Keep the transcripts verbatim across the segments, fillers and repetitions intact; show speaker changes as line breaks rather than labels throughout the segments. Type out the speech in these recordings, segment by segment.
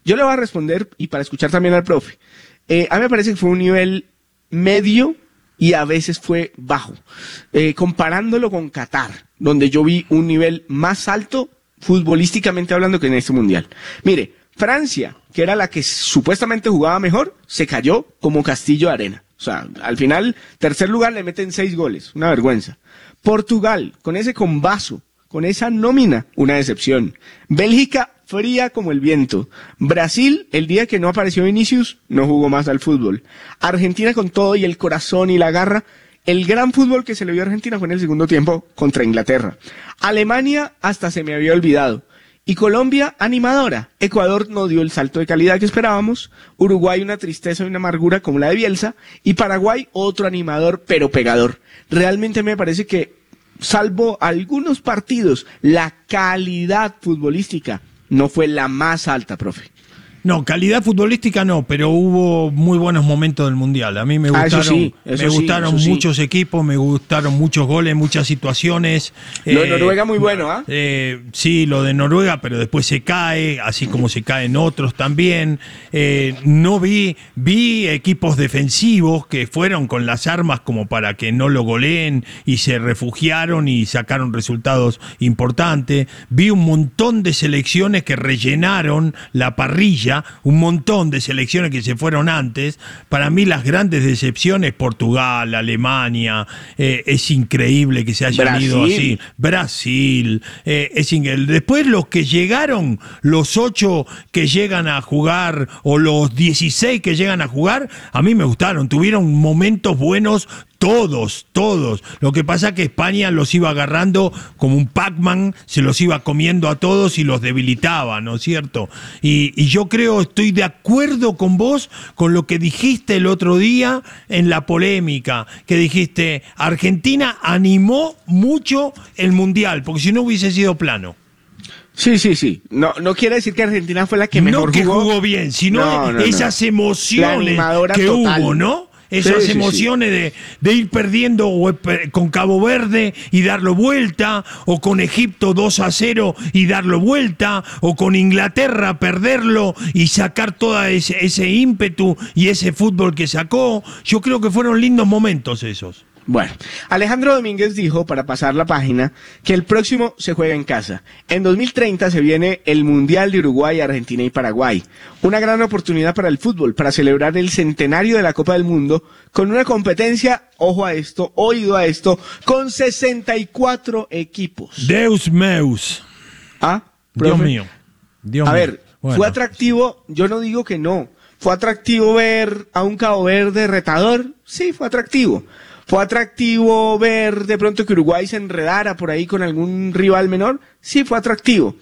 Yo le voy a responder, y para escuchar también al profe, eh, a mí me parece que fue un nivel medio y a veces fue bajo. Eh, comparándolo con Qatar, donde yo vi un nivel más alto, futbolísticamente hablando, que en este mundial. Mire, Francia, que era la que supuestamente jugaba mejor, se cayó como castillo de arena. O sea, al final, tercer lugar, le meten seis goles, una vergüenza. Portugal, con ese combazo, con esa nómina, una decepción. Bélgica, fría como el viento. Brasil, el día que no apareció Vinicius, no jugó más al fútbol. Argentina, con todo y el corazón y la garra, el gran fútbol que se le vio a Argentina fue en el segundo tiempo contra Inglaterra. Alemania, hasta se me había olvidado. Y Colombia, animadora. Ecuador no dio el salto de calidad que esperábamos. Uruguay, una tristeza y una amargura como la de Bielsa. Y Paraguay, otro animador, pero pegador. Realmente me parece que, salvo algunos partidos, la calidad futbolística no fue la más alta, profe.
No, calidad futbolística no, pero hubo muy buenos momentos del Mundial. A mí me gustaron,
ah, eso sí, eso
me
sí,
gustaron
eso
muchos
sí.
equipos, me gustaron muchos goles, muchas situaciones.
Lo de
eh,
Noruega muy bueno, ¿ah?
¿eh? Eh, sí, lo de Noruega, pero después se cae, así como se caen otros también. Eh, no vi, vi equipos defensivos que fueron con las armas como para que no lo goleen y se refugiaron y sacaron resultados importantes. Vi un montón de selecciones que rellenaron la parrilla, un montón de selecciones que se fueron antes. Para mí las grandes decepciones, Portugal, Alemania, eh, es increíble que se hayan
Brasil.
ido así. Brasil, eh, es increíble. Después los que llegaron, los ocho que llegan a jugar o los dieciséis que llegan a jugar, a mí me gustaron, tuvieron momentos buenos. Todos, todos. Lo que pasa es que España los iba agarrando como un Pac-Man, se los iba comiendo a todos y los debilitaba, ¿no es cierto? Y, y yo creo, estoy de acuerdo con vos, con lo que dijiste el otro día en la polémica, que dijiste, Argentina animó mucho el Mundial, porque si no hubiese sido plano.
Sí, sí, sí. No, no quiere decir que Argentina fue la que mejor
no que
jugó.
jugó bien, sino
no, no,
esas
no.
emociones que
total.
hubo, ¿no? Esas
sí, sí,
emociones
sí.
De, de ir perdiendo con Cabo Verde y darlo vuelta, o con Egipto dos a cero y darlo vuelta, o con Inglaterra perderlo y sacar todo ese, ese ímpetu y ese fútbol que sacó. Yo creo que fueron lindos momentos esos.
Bueno, Alejandro Domínguez dijo, para pasar la página, que el próximo se juega en casa. En dos mil treinta se viene el Mundial de Uruguay, Argentina y Paraguay. Una gran oportunidad para el fútbol, para celebrar el centenario de la Copa del Mundo, con una competencia, ojo a esto, oído a esto, con sesenta y cuatro equipos.
Deus meus.
¿Ah?
Dios mío. Dios
a
mío.
ver, bueno. Fue atractivo, yo no digo que no. ¿Fue atractivo ver a un Cabo Verde retador? Sí, fue atractivo. ¿Fue atractivo ver de pronto que Uruguay se enredara por ahí con algún rival menor? Sí, fue atractivo.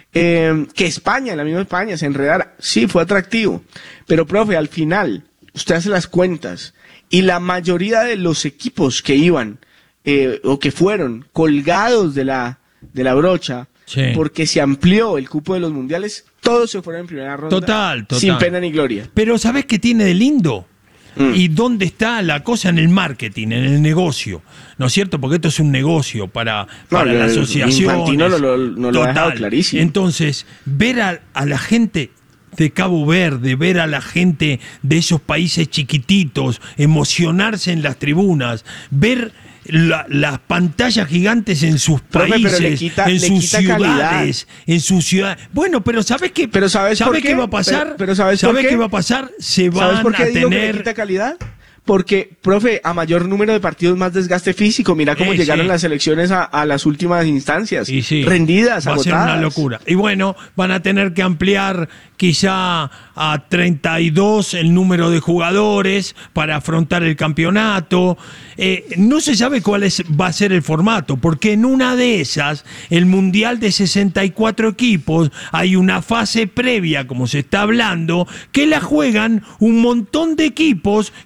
Eh, que España, la misma España, se enredara. Sí, fue atractivo. Pero, profe, al final, usted hace las cuentas y la mayoría de los equipos que iban eh, o que fueron colgados de la, de la brocha, sí, porque se amplió el cupo de los mundiales, todos se fueron en primera ronda.
Total, total.
Sin pena ni gloria.
Pero ¿sabés qué tiene de lindo? Mm. ¿Y dónde está la cosa? En el marketing, en el negocio, ¿no es cierto? Porque esto es un negocio para, para
no,
la asociación.
Infantino no lo, no lo ha dejado clarísimo.
Entonces, ver a, a la gente de Cabo Verde, ver a la gente de esos países chiquititos, emocionarse en las tribunas, ver la, las pantallas gigantes en sus
Profe,
países,
le quita,
en
le
sus
quita
ciudades,
calidad.
en sus ciudades. Bueno, pero ¿sabes qué?
Pero ¿sabes,
¿sabes
por qué?
qué va a pasar?
Pero, pero ¿sabes,
¿sabes
por qué?
qué va a pasar? Se van
¿Sabes por qué
a
digo
tener...
que le quita calidad? Porque, profe, a mayor número de partidos, más desgaste físico. Mira cómo
eh,
llegaron
sí.
las selecciones a, a las últimas instancias.
Y sí,
rendidas,
va
agotadas.
a ser una locura. Y bueno, van a tener que ampliar quizá a treinta y dos el número de jugadores para afrontar el campeonato. Eh, no se sabe cuál es, va a ser el formato, porque en una de esas, el Mundial de sesenta y cuatro equipos, hay una fase previa, como se está hablando, que la juegan un montón de equipos que capaz que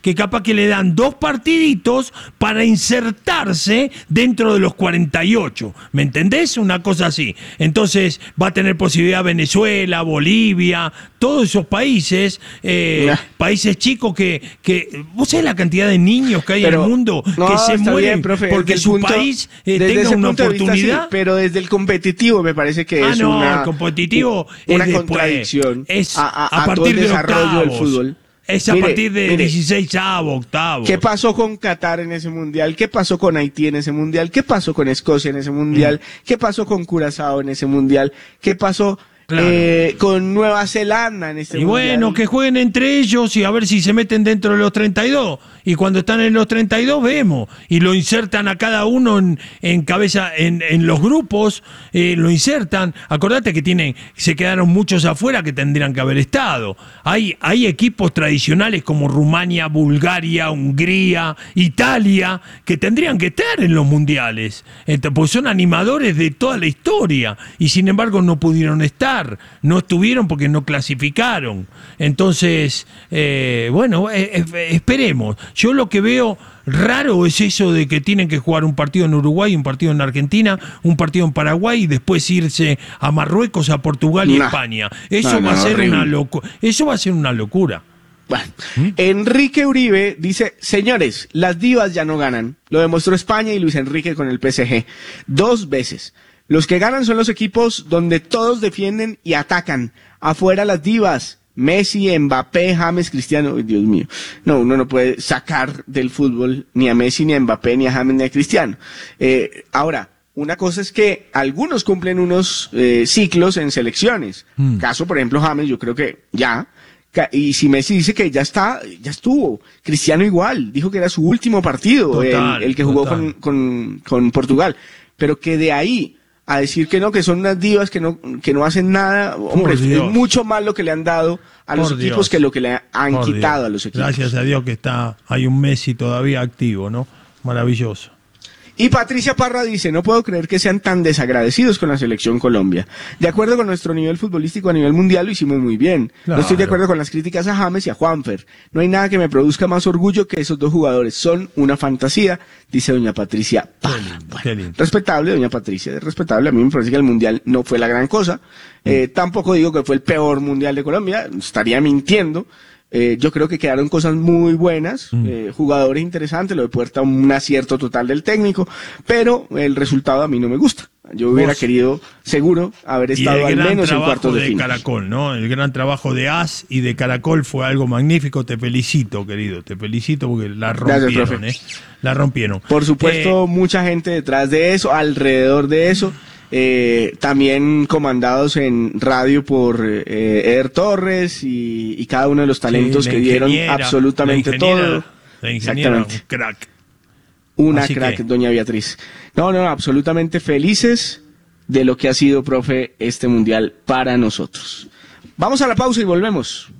que le dan dos partiditos para insertarse dentro de los cuarenta y ocho. ¿Me entendés? Una cosa así. Entonces va a tener posibilidad Venezuela, Bolivia, todos esos países, eh,
Nah.
países chicos que, que... ¿Vos sabés la cantidad de niños que hay
Pero,
en el mundo
no,
que se
está
mueren
bien, profe,
porque
desde
su
el punto-
país eh,
desde
tenga
ese
una
punto de vista,
oportunidad?
sí, pero desde el competitivo me parece que
Ah,
es
no,
una,
el competitivo
una
es después.
contradicción
Es
a, a-
a
a todo
partir
el
de
desarrollo del
octavos.
fútbol.
Es a
Mire,
partir de
mire,
dieciséis avos, octavos.
¿qué pasó con Qatar en ese mundial? ¿Qué pasó con Haití en ese mundial? ¿Qué pasó con Escocia en ese mundial?
Mm.
¿Qué pasó con Curazao en ese mundial? ¿Qué pasó
Claro.
eh, con Nueva Zelanda en este
Y
mundial?
bueno, que jueguen entre ellos y a ver si se meten dentro de los treinta y dos. Y cuando están en los treinta y dos vemos. Y lo insertan a cada uno en, en cabeza, en, en los grupos, eh, lo insertan. Acordate que tienen, se quedaron muchos afuera que tendrían que haber estado. Hay, hay equipos tradicionales como Rumania, Bulgaria, Hungría, Italia, que tendrían que estar en los mundiales. Entonces, pues son animadores de toda la historia. Y sin embargo no pudieron estar. No estuvieron porque no clasificaron. Entonces, eh, bueno, eh, eh, esperemos. Yo lo que veo raro es eso de que tienen que jugar un partido en Uruguay, un partido en Argentina, un partido en Paraguay y después irse a Marruecos, a Portugal y
Nah.
España. Eso
No, no,
va a ser
horrible.
una locura. Eso va a ser una locura.
Bueno, Enrique Uribe dice, señores, las divas ya no ganan. Lo demostró España y Luis Enrique con el P S G. Dos veces. Los que ganan son los equipos donde todos defienden y atacan. Afuera las divas. Messi, Mbappé, James, Cristiano. Uy, Dios mío. No, uno no puede sacar del fútbol ni a Messi, ni a Mbappé, ni a James, ni a Cristiano. Eh, ahora, una cosa es que algunos cumplen unos eh, ciclos en selecciones.
Mm.
Caso, por ejemplo, James, yo creo que ya. Ca- Y si Messi dice que ya está, ya estuvo. Cristiano igual, dijo que era su último partido,
Total,
el, el que jugó
total.
con, con, con Portugal. Pero que de ahí a decir que no, que son unas divas que no, que no hacen nada, hombre, es
Dios.
mucho más lo que le han dado a los
Por
equipos
Dios.
que lo que le han
Por
quitado
Dios.
a los equipos.
Gracias a Dios que está, hay un Messi todavía activo, ¿no? Maravilloso.
Y Patricia Parra dice, no puedo creer que sean tan desagradecidos con la selección Colombia. De acuerdo con nuestro nivel futbolístico a nivel mundial lo hicimos muy bien.
Claro.
No estoy de acuerdo con las críticas a James y a Juanfer. No hay nada que me produzca más orgullo que esos dos jugadores. Son una fantasía, dice doña Patricia Parra.
Qué lindo,
Bueno,
qué lindo.
respetable, doña Patricia, es respetable. A mí me parece que el mundial no fue la gran cosa. Eh, tampoco digo que fue el peor mundial de Colombia, estaría mintiendo. Eh, yo creo que quedaron cosas muy buenas,
Mm.
eh, jugadores interesantes, lo de Puerta un acierto total del técnico, pero el resultado a mí no me gusta. Yo hubiera
Vos-
querido, seguro, haber
Y
estado
el
al
gran
menos en
trabajo
cuartos de
de
final.
Caracol, ¿no? El gran trabajo de As y de Caracol fue algo magnífico. Te felicito, querido. Te felicito porque la
Gracias,
rompieron,
profe.
¿eh? La rompieron.
Por supuesto,
Eh,
mucha gente detrás de eso, alrededor de eso, eh, también comandados en radio por eh, Eder Torres y, y cada uno de los talentos
sí, la
que dieron
ingeniera,
absolutamente
la ingeniera-
todo.
La ingeniera,
Exactamente.
un crack.
Una
Así
crack,
que-
doña Beatriz. No, no, absolutamente felices de lo que ha sido, profe, este mundial para nosotros. Vamos a la pausa y volvemos.